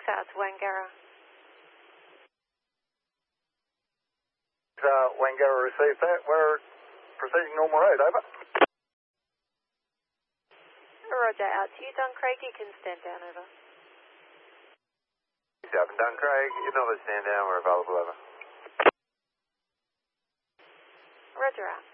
out to Wangara. Wangara received that. We're proceeding normal road, over. Roger, out to you, Duncraig. You can stand down, over. 7 Duncraig, acknowledge stand down, we're available, over. Roger, out.